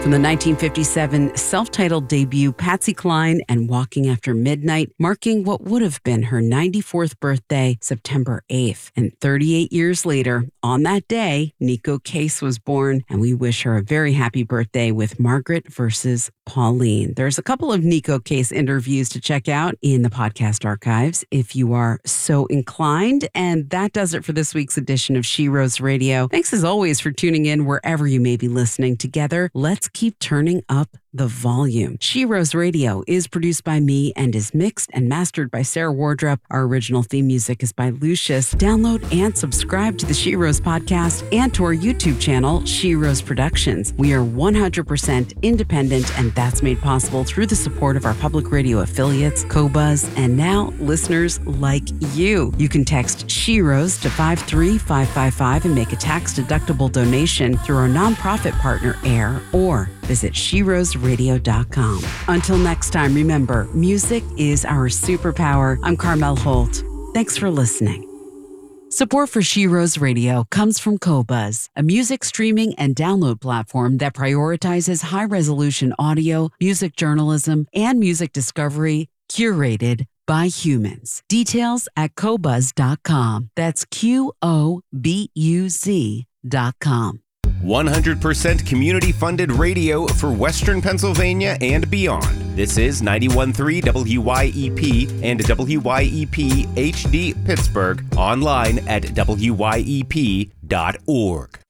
From the 1957 self-titled debut Patsy Cline and Walking After Midnight, marking what would have been her 94th birthday, September 8th. And 38 years later, on that day, Neko Case was born, and we wish her a very happy birthday with Margaret versus Pauline. There's a couple of Neko Case interviews to check out in the podcast archives if you are so inclined. And that does it for this week's edition of She Rose Radio. Thanks as always for tuning in wherever you may be listening. Together, let's keep turning up the volume. She Rose Radio is produced by me and is mixed and mastered by Sarah Wardrop. Our original theme music is by Lucius. Download and subscribe to the She Rose podcast and to our YouTube channel, She Rose Productions. We are 100% independent, and that's made possible through the support of our public radio affiliates, Qobuz, and now listeners like you. You can text She Rose to 53555 and make a tax-deductible donation through our nonprofit partner, AIR, or visit SheRoseRadio.com. Until next time, remember, music is our superpower. I'm Carmel Holt. Thanks for listening. Support for She Rose Radio comes from Qobuz, a music streaming and download platform that prioritizes high-resolution audio, music journalism, and music discovery curated by humans. Details at Qobuz.com. That's QOBUZ.com. 100% community-funded radio for Western Pennsylvania and beyond. This is 91.3 WYEP and WYEP HD Pittsburgh, online at WYEP.org.